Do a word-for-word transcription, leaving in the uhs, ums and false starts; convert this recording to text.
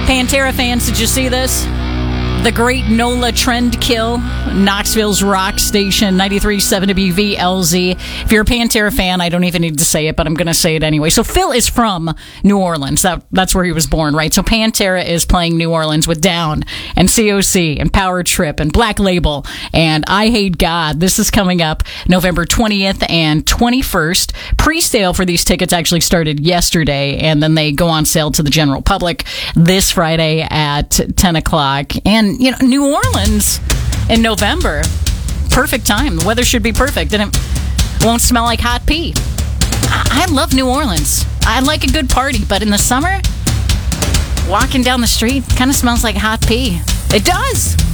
Pantera fans, did you see this? The great Nola Trendkill, Knoxville's rock station, ninety-three point seven W V L Z. If you're a Pantera fan, I don't even need to say it, but I'm going to say it anyway. So Phil is from New Orleans. That, that's where he was born, right? So Pantera is playing New Orleans with Down and C O C and Power Trip and Black Label and I Hate God. This is coming up November twentieth and twenty-first. Pre-sale for these tickets actually started yesterday, and then they go on sale to the general public this Friday at ten o'clock. And you know, New Orleans in November, perfect time. The weather should be perfect, and it won't smell like hot pee. I, I love New Orleans. I like a good party, but in the summer, walking down the street kind of smells like hot pee. It does.